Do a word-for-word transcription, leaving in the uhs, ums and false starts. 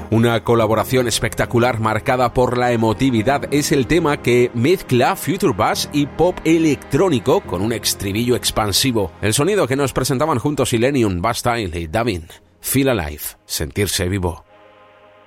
Una colaboración espectacular marcada por la emotividad es el tema que mezcla future bass y pop electrónico con un estribillo expansivo. El sonido que nos presentaban juntos Illenium, Bastille y Davin. Feel Alive, sentirse vivo.